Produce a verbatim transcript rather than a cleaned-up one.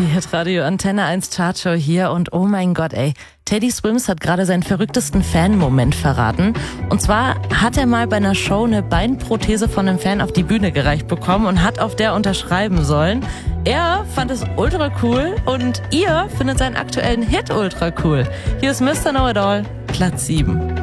Die Hitradio Antenne eins Chartshow hier und oh mein Gott, ey. Teddy Swims hat gerade seinen verrücktesten Fan-Moment verraten. Und zwar hat er mal bei einer Show eine Beinprothese von einem Fan auf die Bühne gereicht bekommen und hat auf der unterschreiben sollen. Er fand es ultra cool und ihr findet seinen aktuellen Hit ultra cool. Hier ist Mister Know It All, Platz sieben.